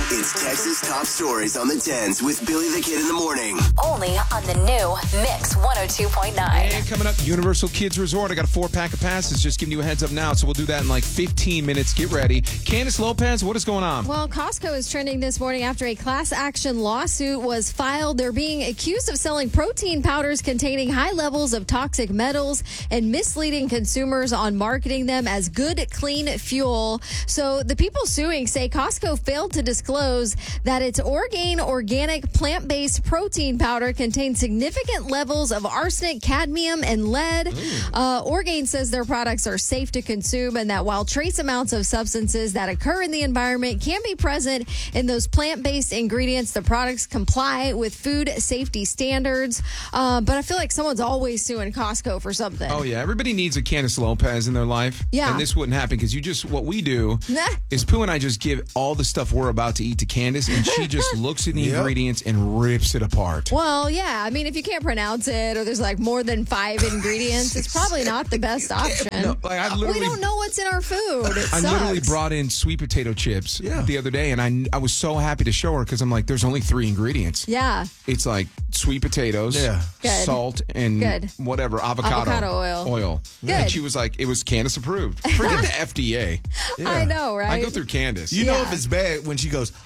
It's Texas Top Stories on the 10s with Billy the Kid in the morning. Only on the new Mix 102.9. And coming up, Universal Kids Resort. I got a 4-pack of passes. Just giving you a heads up now. So we'll do that in like 15 minutes. Get ready. Candace Lopez, what is going on? Well, Costco is trending this morning after a class action lawsuit was filed. They're being accused of selling protein powders containing high levels of toxic metals and misleading consumers on marketing them as good, clean fuel. So the people suing say Costco failed to disclose that its Orgain organic plant-based protein powder contains significant levels of arsenic, cadmium, and lead. Orgain says their products are safe to consume and that while trace amounts of substances that occur in the environment can be present in those plant-based ingredients, the products comply with food safety standards. But I feel like someone's always suing Costco for something. Oh, yeah. Everybody needs a Candace Lopez in their life. Yeah. And this wouldn't happen because what we do is Pooh and I just give all the stuff we're about to eat to Candace, and she just looks at the ingredients and rips it apart. Well, yeah. I mean, if you can't pronounce it or there's like more than 5 ingredients, it's probably not the best option. No, like we don't know what's in our food. I literally brought in sweet potato chips the other day, and I was so happy to show her because I'm like, there's only 3 ingredients. Yeah. It's like sweet potatoes, Good. salt, and whatever, avocado oil. Good. And she was like, it was Candace approved. Forget the FDA. I know, right? I go through Candace. You know if it's bad when she goes,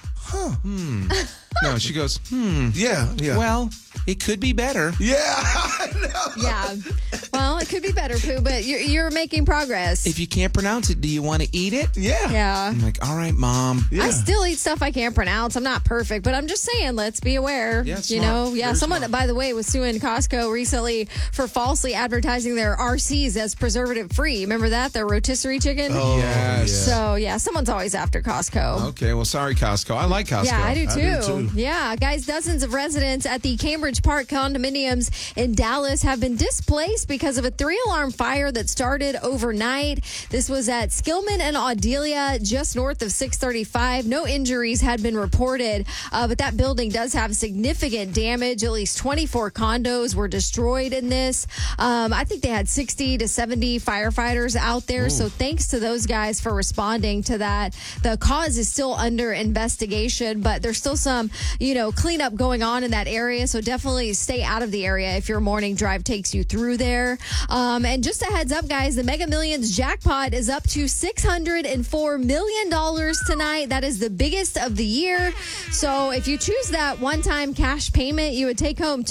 No, she goes, Yeah. well, it could be better. Yeah, I know. Yeah. Well, it could be better, Pooh, but you're making progress. If you can't pronounce it, do you want to eat it? Yeah. I'm like, all right, Mom. Yeah. I still eat stuff I can't pronounce. I'm not perfect, but I'm just saying, let's be aware. Yeah, you smart. know, Very someone, smart. by the way, was suing Costco recently for falsely advertising their RCs as preservative-free. Remember that? Their rotisserie chicken? Oh, Yes. So, someone's always after Costco. Okay, well, sorry, Costco. I like Costco. Yeah, I do too. too. Yeah, guys, dozens of residents at the Cambridge Park condominiums in Dallas have been displaced because of a 3-alarm fire that started overnight. This was at Skillman and Audelia, just north of 635. No injuries had been reported, but that building does have significant damage. At least 24 condos were destroyed in this. I think they had 60 to 70 firefighters out there. So thanks to those guys for responding to that. The cause is still under investigation, but there's still some, cleanup going on in that area. So definitely stay out of the area if your morning drive takes you through there. And just a heads up, guys, the Mega Millions jackpot is up to $604 million tonight. That is the biggest of the year. So if you choose that one-time cash payment, you would take home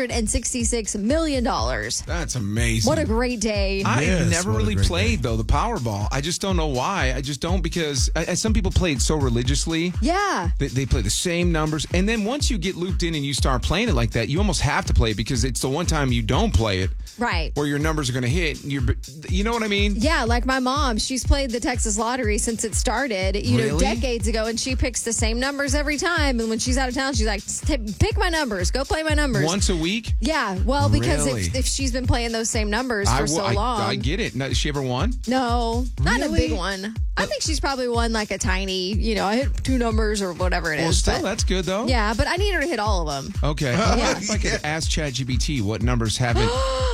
$266 million. That's amazing. What a great day. I've never what a really great played, though, the Powerball. I just don't know why. I just don't because some people play it so religiously. Yeah. They play the same numbers. And then once you get looped in and you start playing it like that, you almost have to play it because it's the one time you don't play it Right. where your numbers are going to hit. You know what I mean? Yeah, like my mom, she's played the Texas Lottery since it started, Really? decades ago, and she picks the same numbers every time. And when she's out of town, she's like, pick my numbers, go play my numbers. Once a week? Yeah, well, because Really? if she's been playing those same numbers for so long. I get it. Now, has she ever won? No, not a Really? big one. I think she's probably won like a tiny, I hit 2 numbers or whatever it is. Well, still, but- that's good, though. yeah, but I need her to hit all of them. Okay. If I could ask ChatGPT what numbers haven't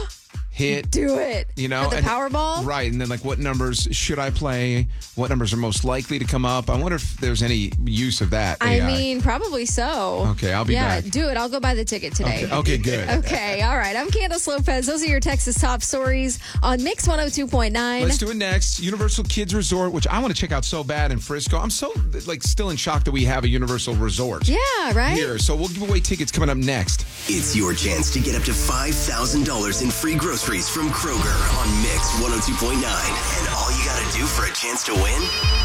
hit. Do it. For the Powerball? Right. And then, what numbers should I play? What numbers are most likely to come up? I wonder if there's any use of that. I AI. mean, probably so. Okay, I'll be back. Yeah, do it. I'll go buy the ticket today. Okay, good. Okay, all right. I'm Candace Lopez. Those are your Texas top stories on Mix 102.9. Let's do it next. Universal Kids Resort, which I want to check out so bad in Frisco. I'm so still in shock that we have a Universal Resort. Yeah, right? Here, so we'll give away tickets coming up next. It's your chance to get up to $5,000 in free groceries from Kroger on Mix 102.9. And all you got to do for a chance to win?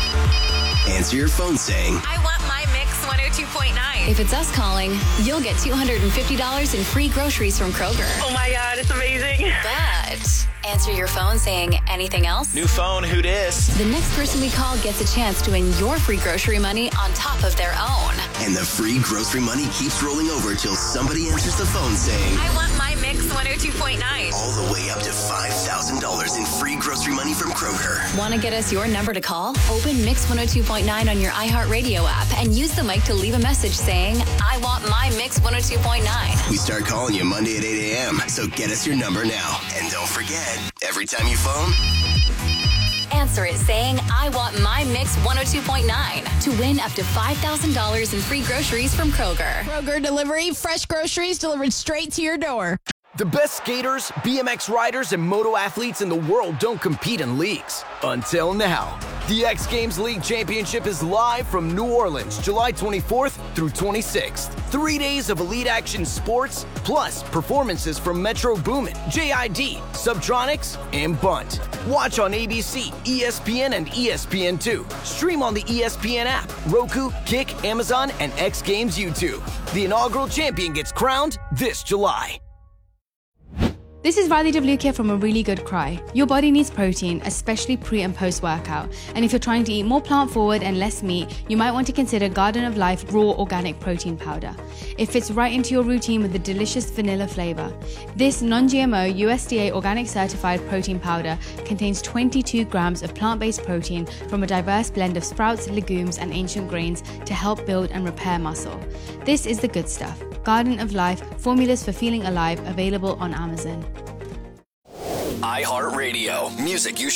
Answer your phone saying, I want my Mix 102.9. If it's us calling, you'll get $250 in free groceries from Kroger. Oh my God, it's amazing. But answer your phone saying anything else. New phone, who dis? The next person we call gets a chance to win your free grocery money on top of their own. and the free grocery money keeps rolling over till somebody answers the phone saying, I want my Mix 102.9. all the way up to $5,000 in free grocery money from Kroger. Want to get us your number to call? Open Mix 102.9 on your iHeartRadio app and use the mic to leave a message saying, I want my Mix 102.9. We start calling you Monday at 8 a.m., so get us your number now. And don't forget, every time you phone, Answer it saying, I want my Mix 102.9 to win up to $5,000 in free groceries from Kroger. Kroger Delivery, fresh groceries delivered straight to your door. The best skaters, BMX riders, and moto athletes in the world don't compete in leagues. Until now. The X Games League Championship is live from New Orleans, July 24th through 26th. 3 days of elite action sports, plus performances from Metro Boomin, JID, Subtronics, and Bunt. Watch on ABC, ESPN, and ESPN2. Stream on the ESPN app, Roku, Kick, Amazon, and X Games YouTube. The inaugural champion gets crowned this July. This is Riley WK from A Really Good Cry. Your body needs protein, especially pre and post workout. And if you're trying to eat more plant forward and less meat, you might want to consider Garden of Life Raw Organic Protein Powder. It fits right into your routine with a delicious vanilla flavor. This non-GMO USDA organic certified protein powder contains 22 grams of plant-based protein from a diverse blend of sprouts, legumes, and ancient grains to help build and repair muscle. This is the good stuff. Garden of Life, formulas for feeling alive, available on Amazon. iHeartRadio. Music you